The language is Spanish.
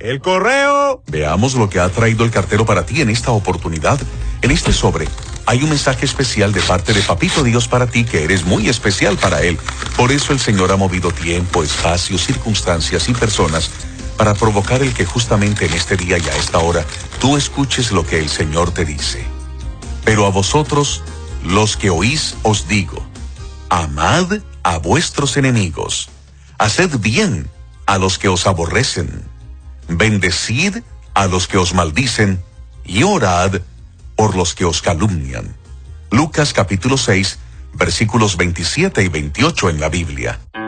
¡El correo! Veamos lo que ha traído el cartero para ti en esta oportunidad. En este sobre hay un mensaje especial de parte de Papito Dios para ti, que eres muy especial para él. Por eso el Señor ha movido tiempo, espacio, circunstancias y personas para provocar el que justamente en este día y a esta hora tú escuches lo que el Señor te dice. Pero a vosotros, los que oís, os digo: amad a vuestros enemigos, haced bien a los que os aborrecen, bendecid a los que os maldicen y orad por los que os calumnian. Lucas capítulo 6, versículos 27 y 28 en la Biblia.